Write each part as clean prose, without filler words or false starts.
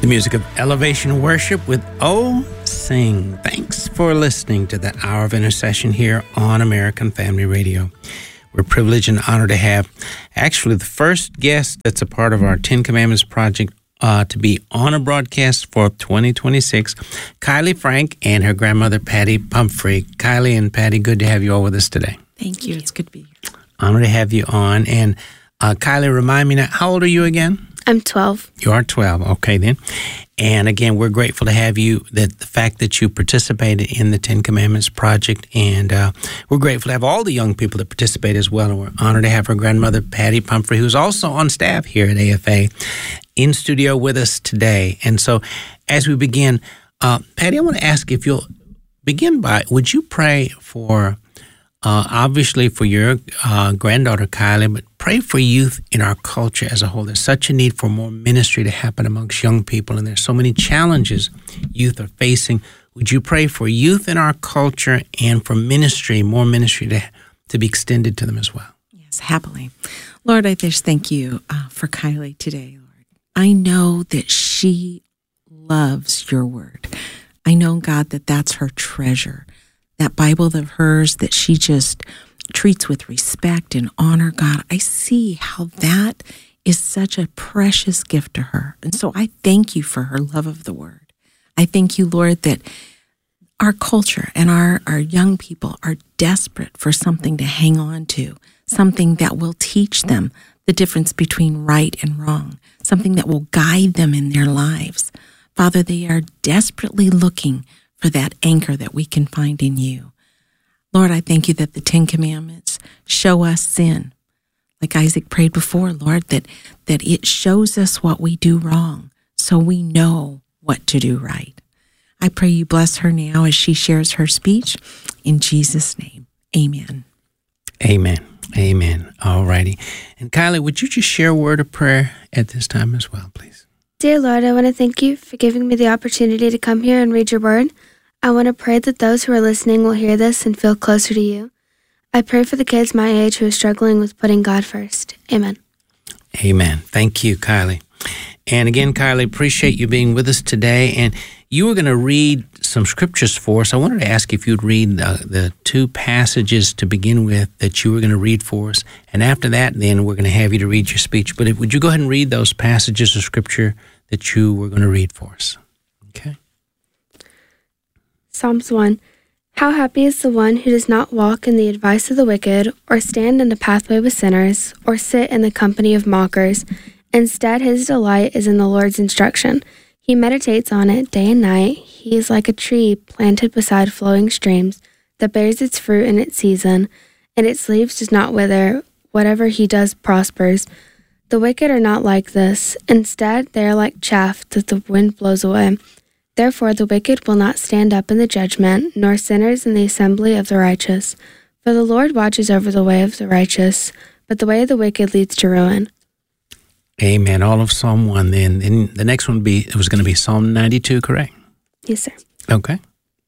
music of Elevation Worship with Oh Sing. Thanks for listening to the Hour of Intercession here on American Family Radio. We're privileged and honored to have actually the first guest that's a part of our Ten Commandments Project to be on a broadcast for 2026, Kylie Frank and her grandmother, Patty Pumphrey. Kylie and Patty, good to have you all with us today. Thank you. It's good to be here. Honored to have you on. And Kylie, remind me now, how old are you again? I'm 12. You are 12. Okay, then. And again, we're grateful to have you, that the fact that you participated in the Ten Commandments Project. And we're grateful to have all the young people that participate as well. And we're honored to have her grandmother, Patty Pumphrey, who's also on staff here at AFA, in studio with us today. And so as we begin, Patty, I want to ask if you'll begin by, would you pray for, obviously for your granddaughter, Kylie, but pray for youth in our culture as a whole. There's such a need for more ministry to happen amongst young people, and there's so many challenges youth are facing. Would you pray for youth in our culture and for ministry, more ministry to be extended to them as well? Yes, happily. Lord, I just thank you for Kylie today, Lord. I know that she loves your word. I know, God, that that's her treasure. That Bible of hers that she just treats with respect and honor, God, I see how that is such a precious gift to her. And so I thank you for her love of the word. I thank you, Lord, that our culture and our young people are desperate for something to hang on to, something that will teach them the difference between right and wrong, something that will guide them in their lives. Father, they are desperately looking for that anchor that we can find in you. Lord, I thank you that the Ten Commandments show us sin. Like Isaac prayed before, Lord, that it shows us what we do wrong so we know what to do right. I pray you bless her now as she shares her speech. In Jesus' name, amen. Amen. Amen. All righty. And Kylie, would you just share a word of prayer at this time as well, please? Dear Lord, I want to thank you for giving me the opportunity to come here and read your word. I want to pray that those who are listening will hear this and feel closer to you. I pray for the kids my age who are struggling with putting God first. Amen. Amen. Thank you, Kylie. And again, Kylie, appreciate you being with us today. And you were going to read some scriptures for us. I wanted to ask if you'd read the two passages to begin with that you were going to read for us. And after that, then we're going to have you to read your speech. But would you go ahead and read those passages of scripture that you were going to read for us? Okay. Psalms 1. How happy is the one who does not walk in the advice of the wicked, or stand in the pathway with sinners, or sit in the company of mockers. Instead, his delight is in the Lord's instruction. He meditates on it day and night. He is like a tree planted beside flowing streams that bears its fruit in its season, and its leaves does not wither. Whatever he does prospers. The wicked are not like this. Instead, they are like chaff that the wind blows away. Therefore, the wicked will not stand up in the judgment, nor sinners in the assembly of the righteous. For the Lord watches over the way of the righteous, but the way of the wicked leads to ruin. Amen. All of Psalm 1 then. And the next one was going to be Psalm 92, correct? Yes, sir. Okay.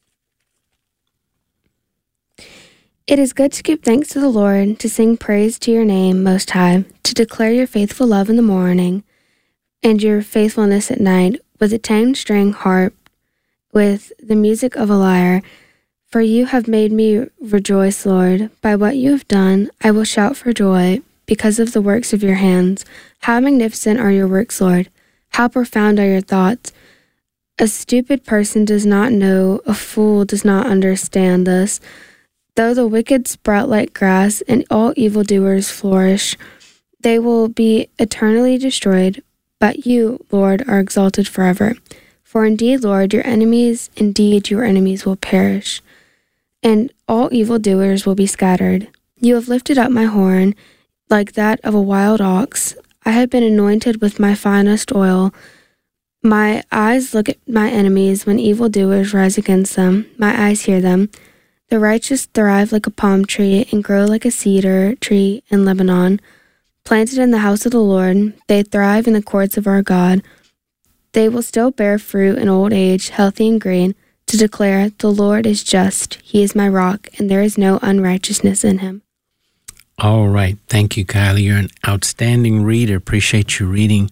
It is good to give thanks to the Lord, to sing praise to your name, Most High, to declare your faithful love in the morning, and your faithfulness at night, with a 10-string harp, with the music of a lyre. For you have made me rejoice, Lord. By what you have done, I will shout for joy, because of the works of your hands. How magnificent are your works, Lord! How profound are your thoughts! A stupid person does not know, a fool does not understand this. Though the wicked sprout like grass, and all evildoers flourish, they will be eternally destroyed. But you, Lord, are exalted forever. For indeed, Lord, your enemies will perish, and all evildoers will be scattered. You have lifted up my horn like that of a wild ox. I have been anointed with my finest oil. My eyes look at my enemies when evildoers rise against them. My eyes hear them. The righteous thrive like a palm tree and grow like a cedar tree in Lebanon. Planted in the house of the Lord, they thrive in the courts of our God. They will still bear fruit in old age, healthy and green, to declare, the Lord is just, he is my rock, and there is no unrighteousness in him. All right. Thank you, Kylie. You're an outstanding reader. Appreciate you reading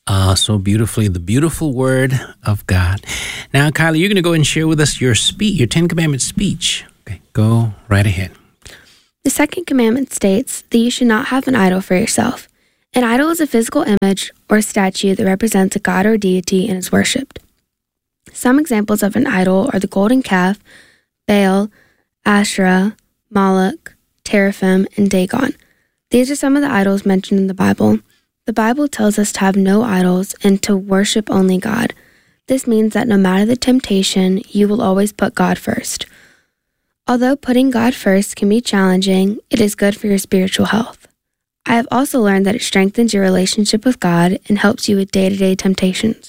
so beautifully, the beautiful Word of God. Now, Kylie, you're going to go and share with us your speech, your Ten Commandments speech. Okay, go right ahead. The second commandment states that you should not have an idol for yourself. An idol is a physical image or statue that represents a god or deity and is worshipped. Some examples of an idol are the golden calf, Baal, Asherah, Moloch, Teraphim, and Dagon. These are some of the idols mentioned in the Bible. The Bible tells us to have no idols and to worship only God. This means that no matter the temptation, you will always put God first. Although putting God first can be challenging, it is good for your spiritual health. I have also learned that it strengthens your relationship with God and helps you with day-to-day temptations.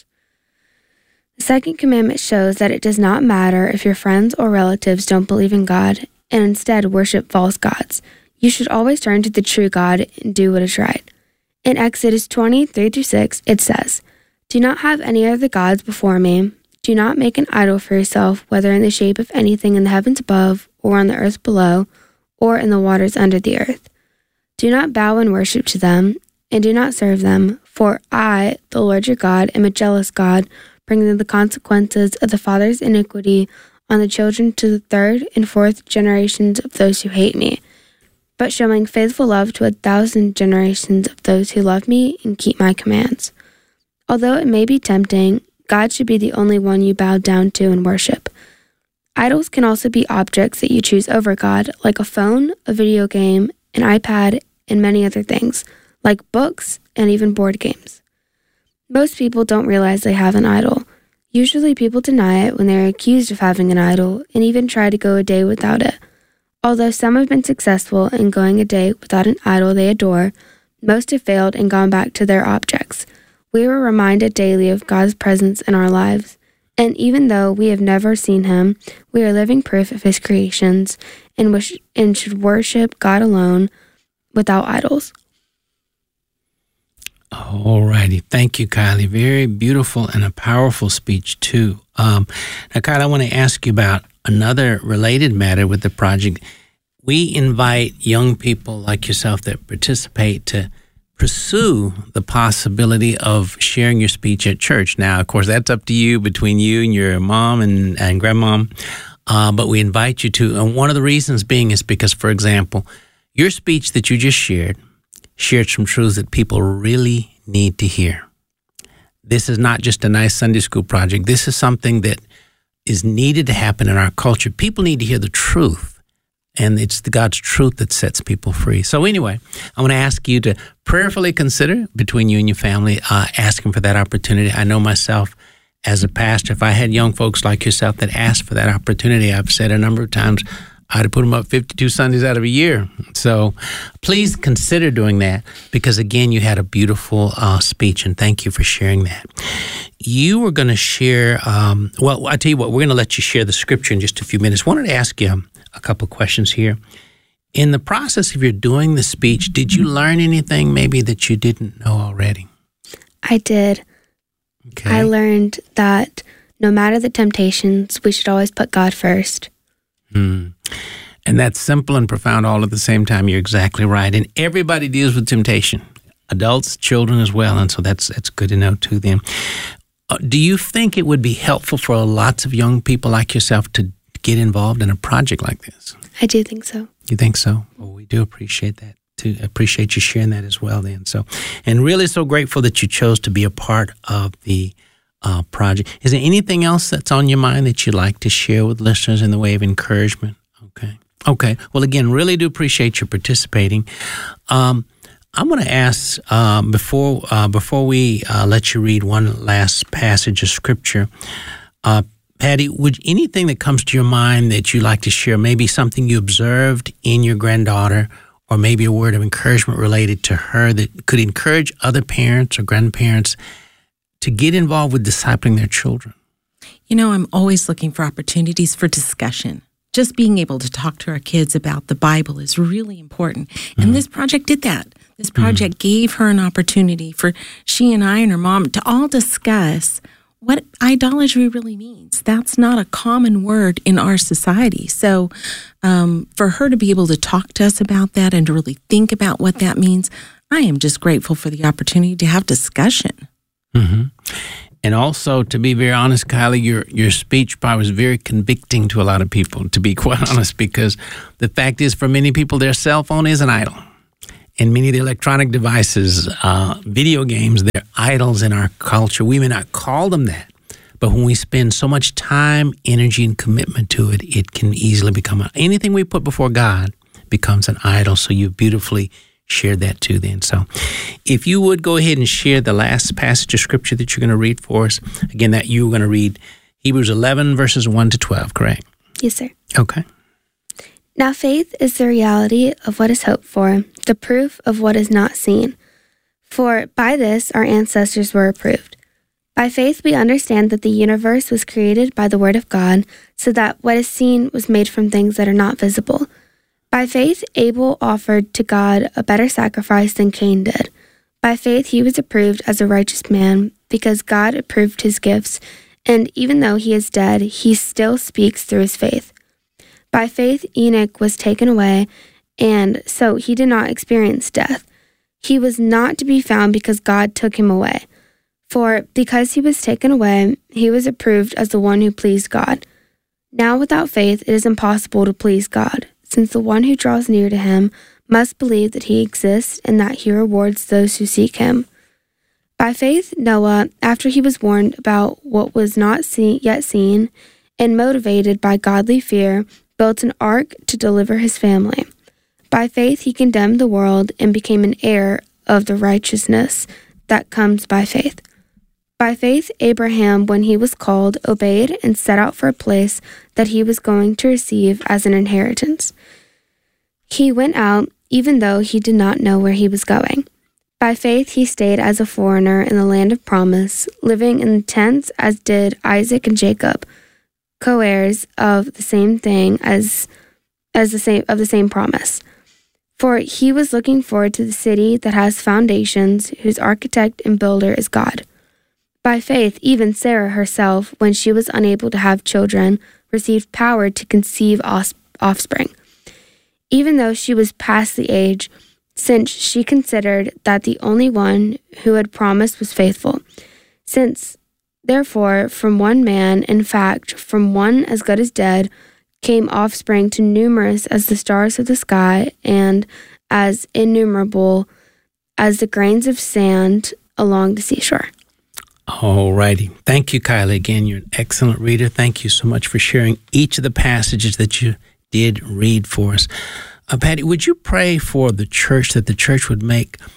The second commandment shows that it does not matter if your friends or relatives don't believe in God and instead worship false gods. You should always turn to the true God and do what is right. In Exodus 20:3-6, it says, "Do not have any other gods before me. Do not make an idol for yourself, whether in the shape of anything in the heavens above, or on the earth below, or in the waters under the earth. Do not bow and worship to them, and do not serve them, for I, the Lord your God, am a jealous God, bringing the consequences of the father's iniquity on the children to the third and fourth generations of those who hate me, but showing faithful love to 1,000 generations of those who love me and keep my commands." Although it may be tempting, God should be the only one you bow down to and worship. Idols can also be objects that you choose over God, like a phone, a video game, an iPad, and many other things, like books and even board games. Most people don't realize they have an idol. Usually people deny it when they are accused of having an idol and even try to go a day without it. Although some have been successful in going a day without an idol they adore, most have failed and gone back to their objects. We were reminded daily of God's presence in our lives, and even though we have never seen Him, we are living proof of His creations and should worship God alone without idols. All righty. Thank you, Kylie. Very beautiful and a powerful speech, too. Now, Kylie, I want to ask you about another related matter with the project. We invite young people like yourself that participate to pursue the possibility of sharing your speech at church. Now, of course, that's up to you, between you and your mom and grandmom, but we invite you to. And one of the reasons being is because, for example, your speech that you just shared some truths that people really need to hear. This is not just a nice Sunday school project. This is something that is needed to happen in our culture. People need to hear the truth. And it's God's truth that sets people free. So anyway, I want to ask you to prayerfully consider, between you and your family, asking for that opportunity. I know myself as a pastor, if I had young folks like yourself that asked for that opportunity, I've said a number of times, I'd have put them up 52 Sundays out of a year. So please consider doing that, because again, you had a beautiful speech, and thank you for sharing that. You were going to share, well, I tell you what, we're going to let you share the scripture in just a few minutes. I wanted to ask you a couple questions here. In the process of your doing the speech, did you learn anything maybe that you didn't know already? I did. Okay. I learned that no matter the temptations, we should always put God first. And that's simple and profound all at the same time. You're exactly right. And everybody deals with temptation, adults, children as well. And so that's good to know too then. Do you think it would be helpful for lots of young people like yourself to get involved in a project like this? I do think so. You think so? Well, we do appreciate that too. Appreciate you sharing that as well then. So, and really so grateful that you chose to be a part of the project. Is there anything else that's on your mind that you'd like to share with listeners in the way of encouragement? Okay. Well, again, really do appreciate you participating. I'm going to ask, before we let you read one last passage of Scripture, Patty, would anything that comes to your mind that you'd like to share, maybe something you observed in your granddaughter, or maybe a word of encouragement related to her that could encourage other parents or grandparents to get involved with discipling their children? You know, I'm always looking for opportunities for discussion. Just being able to talk to our kids about the Bible is really important. And this project did that. This project gave her an opportunity for she and I and her mom to all discuss what idolatry really means. That's not a common word in our society. So for her to be able to talk to us about that and to really think about what that means, I am just grateful for the opportunity to have discussion. And also, to be very honest, Kylie, your speech probably was very convicting to a lot of people, to be quite honest, because the fact is, for many people, their cell phone is an idol. And many of the electronic devices, video games, they're idols in our culture. We may not call them that, but when we spend so much time, energy, and commitment to it, it can easily become anything we put before God becomes an idol. So you beautifully shared that too then. So if you would go ahead and share the last passage of scripture that you're going to read for us. Again, that you're going to read Hebrews 11, verses 1 to 12, correct? Yes, sir. Okay. Now faith is the reality of what is hoped for, the proof of what is not seen. For by this our ancestors were approved. By faith we understand that the universe was created by the word of God, so that what is seen was made from things that are not visible. By faith Abel offered to God a better sacrifice than Cain did. By faith he was approved as a righteous man, because God approved his gifts, and even though he is dead, he still speaks through his faith. By faith Enoch was taken away, and so he did not experience death. He was not to be found because God took him away. For because he was taken away, he was approved as the one who pleased God. Now without faith it is impossible to please God, since the one who draws near to him must believe that he exists and that he rewards those who seek him. By faith Noah, after he was warned about what was not yet seen, and motivated by godly fear, built an ark to deliver his family. By faith he condemned the world and became an heir of the righteousness that comes by faith. By faith Abraham, when he was called, obeyed and set out for a place that he was going to receive as an inheritance. He went out even though he did not know where he was going. By faith he stayed as a foreigner in the land of promise, living in tents as did Isaac and Jacob, co-heirs of the same thing of the same promise. For he was looking forward to the city that has foundations, whose architect and builder is God. By faith, even Sarah herself, when she was unable to have children, received power to conceive offspring, even though she was past the age, since she considered that the only one who had promised was faithful. Since, therefore, from one man, in fact, from one as good as dead, came offspring too numerous as the stars of the sky and as innumerable as the grains of sand along the seashore. All righty. Thank you, Kylie. Again, you're an excellent reader. Thank you so much for sharing each of the passages that you did read for us. Patty, would you pray for the church, that the church would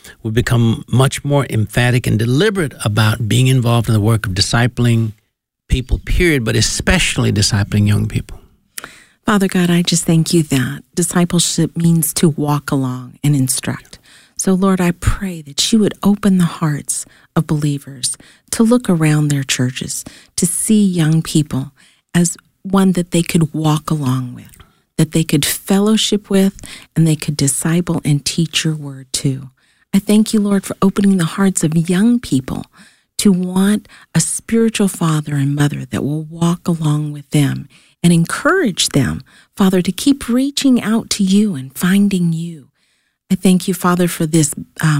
become much more emphatic and deliberate about being involved in the work of discipling people, period, but especially discipling young people? Father God, I just thank you that discipleship means to walk along and instruct. So, Lord, I pray that you would open the hearts of believers to look around their churches, to see young people as one that they could walk along with, that they could fellowship with, and they could disciple and teach your word to. I thank you, Lord, for opening the hearts of young people to want a spiritual father and mother that will walk along with them and encourage them, Father, to keep reaching out to you and finding you. I thank you, Father, for this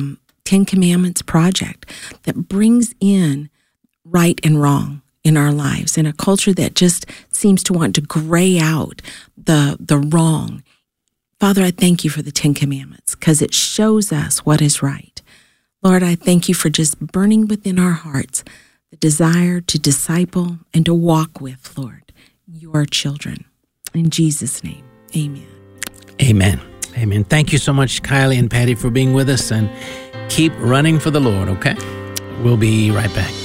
Ten Commandments project that brings in right and wrong in our lives in a culture that just seems to want to gray out the wrong. Father, I thank you for the Ten Commandments because it shows us what is right. Lord, I thank you for just burning within our hearts the desire to disciple and to walk with, Lord, your children. In Jesus' name, amen. Amen. Amen. Thank you so much, Kylie and Patty, for being with us, and keep running for the Lord, okay? We'll be right back.